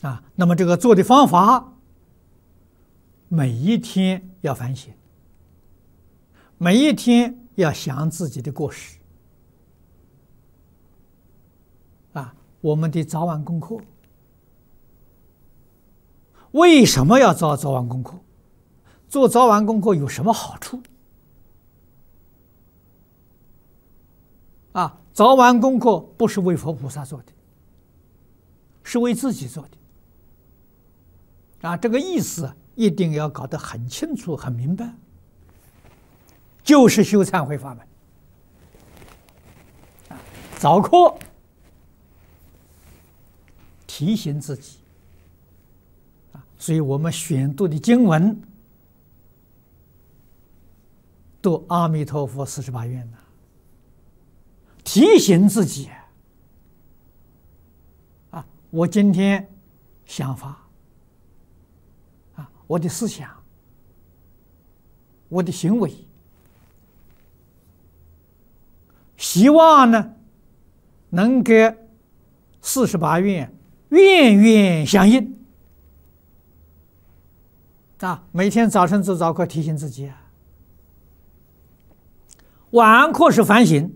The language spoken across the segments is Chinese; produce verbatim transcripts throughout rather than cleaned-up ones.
啊。那么这个做的方法，每一天要反省，每一天要想自己的过失。啊，我们的早晚功课，为什么要做早晚功课？做早晚功课有什么好处？啊，早晚功课不是为佛菩萨做的，是为自己做的。啊，这个意思一定要搞得很清楚、很明白，就是修忏悔法门。啊，早课提醒自己。啊，所以我们选读的经文，读阿弥陀佛四十八愿呐。提醒自己啊，我今天想法啊，我的思想，我的行为，希望呢能跟四十八愿愿愿相应啊。每天早晨做早课提醒自己啊，晚课是反省。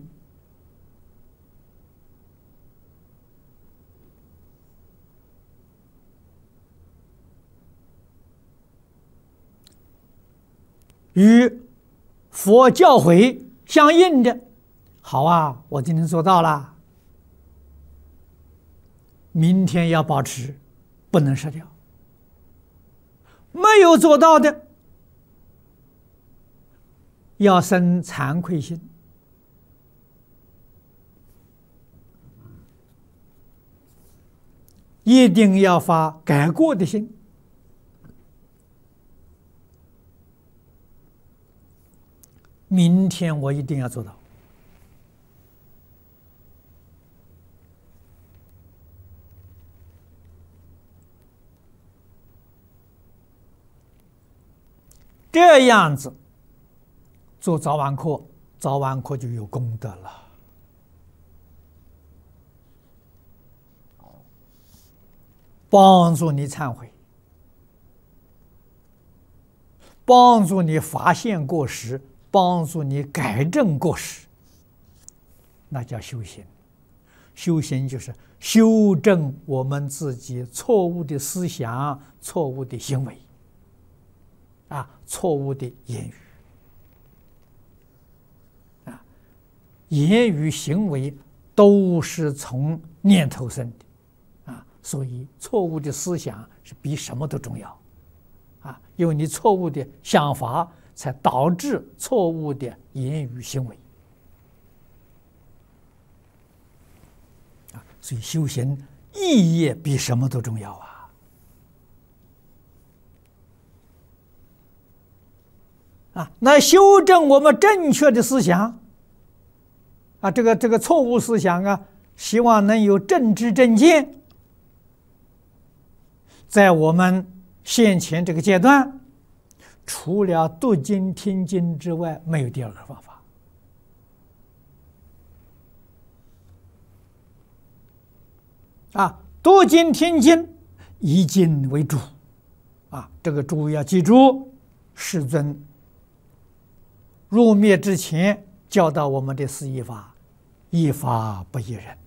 与佛教诲相应的，好啊，我今天做到了，明天要保持，不能失掉。没有做到的，要生惭愧心，一定要发改过的心。明天我一定要做到。这样子做早晚课，早晚课就有功德了。帮助你忏悔，帮助你发现过失，帮助你改正过失，那叫修行。修行就是修正我们自己错误的思想、错误的行为，啊，错误的言语，啊，言语行为都是从念头生的，啊，所以错误的思想是比什么都重要，啊，因为你错误的想法，才导致错误的言语行为啊，所以修行意义比什么都重要啊！啊，那修正我们正确的思想啊，这个这个错误思想啊，希望能有正知正见，在我们现前这个阶段，除了读经听经之外，没有第二个方法。啊，读经听经，以经为主，啊，这个主要记住，世尊入灭之前教导我们的是一法，一法不异人。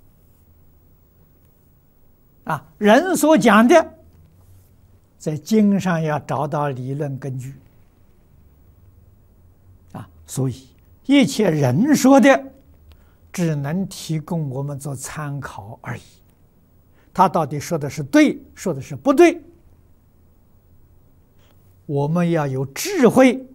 啊，人所讲的，在经上要找到理论根据，啊，所以一切人说的，只能提供我们做参考而已。他到底说的是对，说的是不对，我们要有智慧